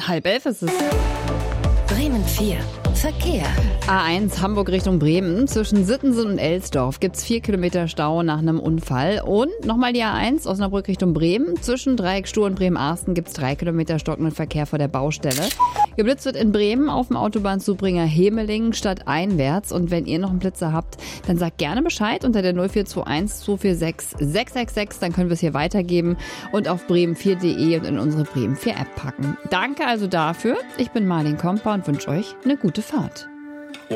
10:30 ist es. Bremen 4. Verkehr. A1 Hamburg Richtung Bremen. Zwischen Sittensen und Elsdorf gibt's 4 Kilometer Stau nach einem Unfall. Und nochmal die A1 Osnabrück Richtung Bremen. Zwischen Dreieck Stur und Bremen-Arsten gibt's 3 Kilometer stockenden Verkehr vor der Baustelle. Geblitzt wird in Bremen auf dem Autobahnzubringer Hemelingen stadteinwärts. Und wenn ihr noch einen Blitzer habt, dann sagt gerne Bescheid unter der 0421 246 666. Dann können wir es hier weitergeben und auf bremen4.de und in unsere Bremen 4 App packen. Danke also dafür. Ich bin Marlene Kompa und wünsche euch eine gute Fahrt.